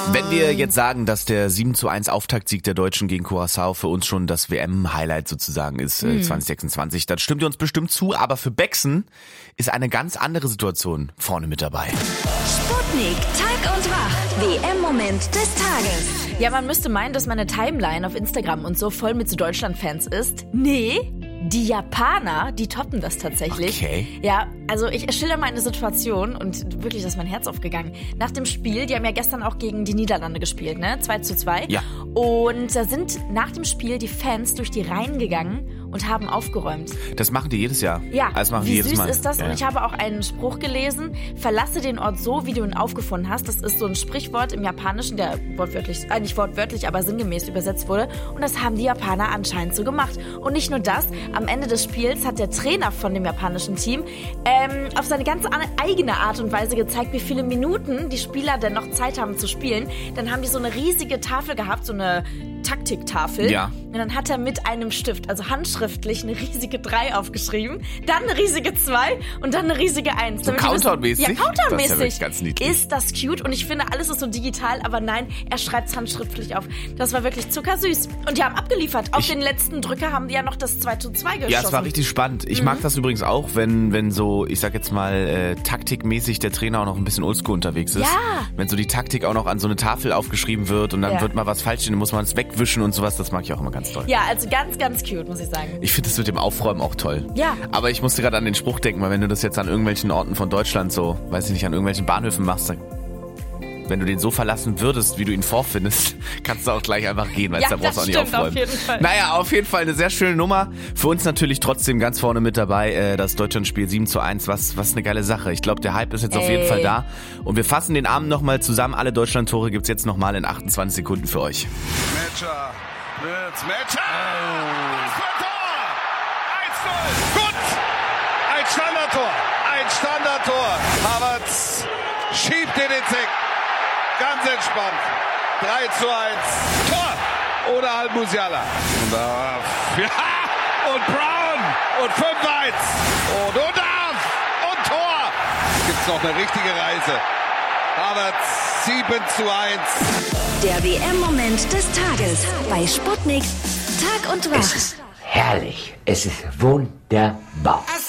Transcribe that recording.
Wenn wir jetzt sagen, dass der 7:1 Auftaktsieg der Deutschen gegen Curaçao für uns schon das WM-Highlight sozusagen ist, 2026, dann stimmt ihr uns bestimmt zu, aber für Bexen ist eine ganz andere Situation vorne mit dabei. Sputnik, Tag und Wach. WM-Moment des Tages. Ja, man müsste meinen, dass meine Timeline auf Instagram und so voll mit so Deutschland-Fans ist. Nee, die Japaner, die toppen das tatsächlich. Okay. Ja, also ich schilder mal eine Situation und wirklich, da ist mein Herz aufgegangen. Nach dem Spiel, die haben ja gestern auch gegen die Niederlande gespielt, ne? 2:2. Ja. Und da sind nach dem Spiel die Fans durch die Reihen gegangen und haben aufgeräumt. Das machen die jedes Jahr. Ja, das machen die wie jedes süß Mal. ist das? Ja. Und ich habe auch einen Spruch gelesen, verlasse den Ort so, wie du ihn aufgefunden hast. Das ist so ein Sprichwort im Japanischen, der wortwörtlich, nicht wortwörtlich, aber sinngemäß übersetzt wurde. Und das haben die Japaner anscheinend so gemacht. Und nicht nur das, am Ende des Spiels hat der Trainer von dem japanischen Team auf seine ganz eigene Art und Weise gezeigt, wie viele Minuten die Spieler denn noch Zeit haben zu spielen. Dann haben die so eine riesige Tafel gehabt, so eine Taktiktafel. Ja. Und dann hat er mit einem Stift, also handschriftlich, eine riesige 3 aufgeschrieben, dann eine riesige 2 und dann eine riesige 1. So Countdown-mäßig? Ja, Countdown-mäßig. Das ist ja wirklich ganz niedlich. Ist das cute? Und ich finde, alles ist so digital, aber nein, er schreibt es handschriftlich auf. Das war wirklich zuckersüß. Und die haben abgeliefert. Auf den letzten Drücker haben die ja noch das 2:2 geschossen. Ja, es war richtig spannend. Ich mag das übrigens auch, wenn so, ich sag jetzt mal, taktikmäßig der Trainer auch noch ein bisschen oldschool unterwegs ist. Ja. Wenn so die Taktik auch noch an so eine Tafel aufgeschrieben wird und dann wird mal was falsch stehen, dann muss man es wegwischen und sowas. Das mag ich auch immer ganz toll. Ja, also ganz, ganz cute, muss ich sagen. Ich finde das mit dem Aufräumen auch toll. Ja. Aber ich musste gerade an den Spruch denken, weil wenn du das jetzt an irgendwelchen Orten von Deutschland so, weiß ich nicht, an irgendwelchen Bahnhöfen machst, dann, wenn du den so verlassen würdest, wie du ihn vorfindest, kannst du auch gleich einfach gehen, weil da brauchst du auch nicht aufräumen. Auf jeden Fall. Naja, auf jeden Fall eine sehr schöne Nummer. Für uns natürlich trotzdem ganz vorne mit dabei, das Deutschlandspiel 7:1, was eine geile Sache. Ich glaube, der Hype ist jetzt auf jeden Fall da. Und wir fassen den Abend nochmal zusammen. Alle Deutschland-Tore gibt's jetzt nochmal in 28 Sekunden für euch. Metscher. Das war Tor! 1:0. Gut! Ein Standardtor. Ein Standardtor. Havertz schiebt den Eck. Ganz entspannt. 3:1. Tor! Ohne Al-Musiala. Und Brown. Und 5:1. Und Undarf. Und Tor. Gibt's noch eine richtige Reise. Havertz 7:1. Der WM-Moment des Tages bei Sputnik, Tag und Wach. Es ist herrlich. Es ist wunderbar.